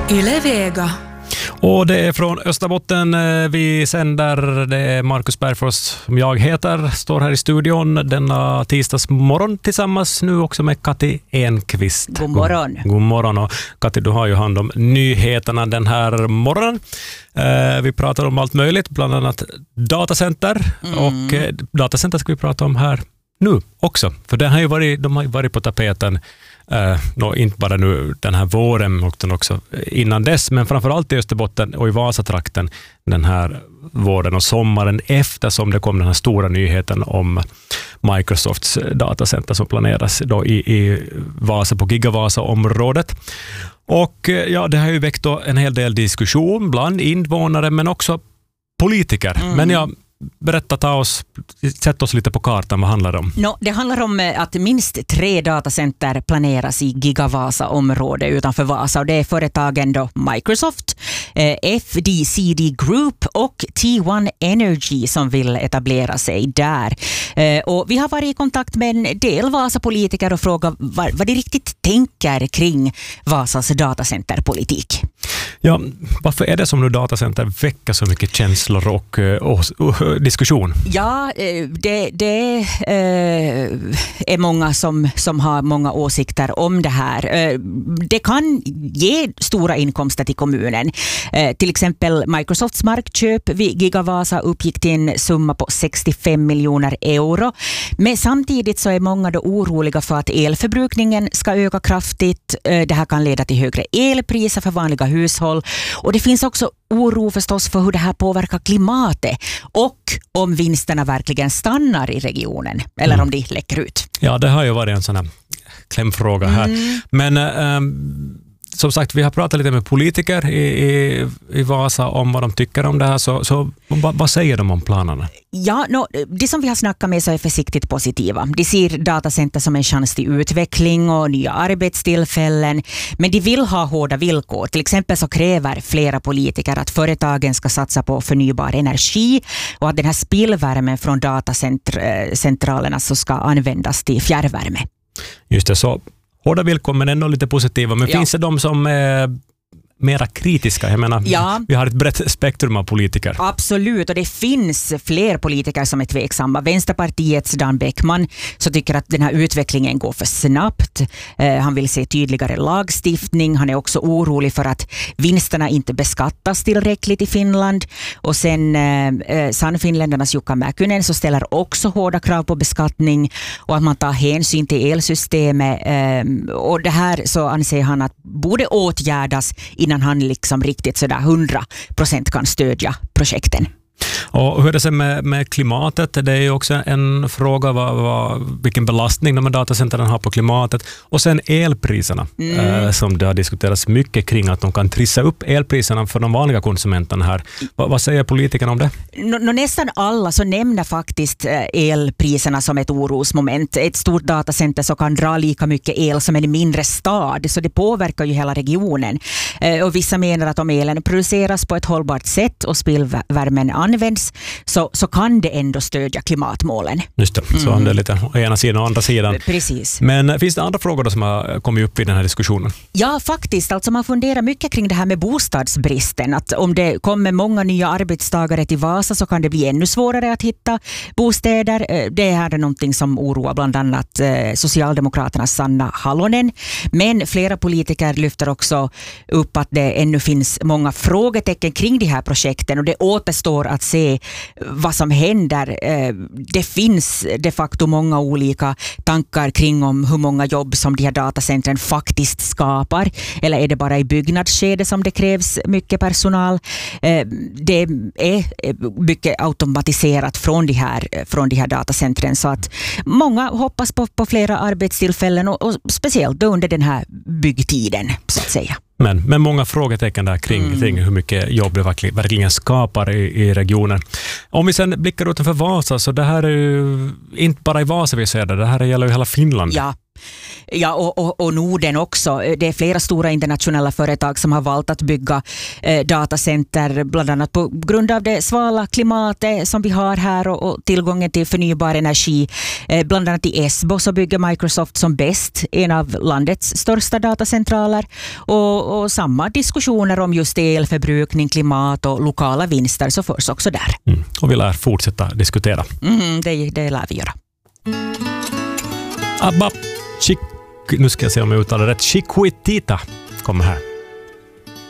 Yle Vega. Och det är från Österbotten vi sänder. Det är Marcus Bergfors som jag heter. Står här i studion denna tisdagsmorgon tillsammans nu också med Kati Enqvist. God morgon. God morgon. Och Kati, du har ju hand om nyheterna den här morgonen. Vi pratar om allt möjligt, bland annat datacenter. Och datacenter ska vi prata om här nu också. För de har ju varit på tapeten. Inte bara nu den här våren utan också innan dess, men framförallt i Österbotten och i Vasatrakten den här våren och sommaren, eftersom det kom den här stora nyheten om Microsofts datacenter som planeras då i Vasa, på Gigavasa-området. Och ja, det har ju väckt då en hel del diskussion bland invånare men också politiker. Men ja, berätta, sätt oss lite på kartan, vad handlar det om? Det handlar om att minst 3 datacenter planeras i Gigavasa-området utanför Vasa, och det är företagen då Microsoft, FDCD Group och T1 Energy som vill etablera sig där. Och vi har varit i kontakt med en del Vasa-politiker och frågat vad de riktigt tänker kring Vasas datacenterpolitik. Ja, varför är det som nu datacenter väcker så mycket känslor och diskussion? Ja, det är många som har många åsikter om det här. Det kan ge stora inkomster till kommunen. Till exempel Microsofts markköp vid Gigavasa uppgick till en summa på 65 miljoner euro. Men samtidigt så är många då oroliga för att elförbrukningen ska öka kraftigt. Det här kan leda till högre elpriser för vanliga hushåll. Och det finns också oro förstås för hur det här påverkar klimatet och om vinsterna verkligen stannar i regionen eller om de läcker ut. Ja, det har ju varit en sån här klämfråga här. Men som sagt, vi har pratat lite med politiker i Vasa om vad de tycker om det här. Så vad säger de om planerna? Ja, det som vi har snackat med så är försiktigt positiva. De ser datacenter som en chans till utveckling och nya arbetstillfällen. Men de vill ha hårda villkor. Till exempel så kräver flera politiker att företagen ska satsa på förnybar energi och att den här spillvärmen från datacentralerna så ska användas till fjärrvärme. Just det, så hårda villkor men ändå lite positiva. Men finns det de som är mera kritiska? Jag menar, vi har ett brett spektrum av politiker. Absolut, och det finns fler politiker som är tveksamma. Vänsterpartiets Dan Bäckman så tycker att den här utvecklingen går för snabbt. Han vill se tydligare lagstiftning. Han är också orolig för att vinsterna inte beskattas tillräckligt i Finland. Och sen Sannfinländarnas Jukka Mäkynen så ställer också hårda krav på beskattning och att man tar hänsyn till elsystemet. Och det här så anser han att borde åtgärdas innan han liksom riktigt sådär 100% kan stödja projekten. Och hur är det sen med klimatet? Det är ju också en fråga vilken belastning de här datacentren har på klimatet. Och sen elpriserna som det har diskuterats mycket kring, att de kan trissa upp elpriserna för de vanliga konsumenterna här. Vad säger politikerna om det? Nästan alla så nämner faktiskt elpriserna som ett orosmoment. Ett stort datacenter så kan dra lika mycket el som en mindre stad, så det påverkar ju hela regionen. Och vissa menar att om elen produceras på ett hållbart sätt och spillvärmen används så kan det ändå stödja klimatmålen. Just det, så det är lite å ena sidan och andra sidan. Precis. Men finns det andra frågor då som har kommit upp i den här diskussionen? Ja, faktiskt. Alltså man funderar mycket kring det här med bostadsbristen. Att om det kommer många nya arbetstagare till Vasa så kan det bli ännu svårare att hitta bostäder. Det här är någonting som oroar bland annat Socialdemokraternas Sanna Halonen. Men flera politiker lyfter också upp att det ännu finns många frågetecken kring de här projekten, och det återstår att se vad som händer. Det finns de facto många olika tankar kring om hur många jobb som de här datacentren faktiskt skapar. Eller är det bara i byggnadsskede som det krävs mycket personal? Det är mycket automatiserat från de här datacentren, så att många hoppas på flera arbetstillfällen och speciellt under den här byggtiden så att säga. Men många frågetecken där kring hur mycket jobb det verkligen skapar i regionen. Om vi sen blickar utanför Vasa, så det här är ju inte bara i Vasa vi ser det här gäller ju hela Finland. Ja. Ja, och Norden också. Det är flera stora internationella företag som har valt att bygga datacenter, bland annat på grund av det svala klimatet som vi har här och tillgången till förnybar energi. Bland annat i Esbo så bygger Microsoft som bäst en av landets största datacentraler. Och samma diskussioner om just elförbrukning, klimat och lokala vinster så förs också där. Och vi lär fortsätta diskutera. Det lär vi göra. Nu ska jag se om jag uttalar rätt. Chiquitita kommer här.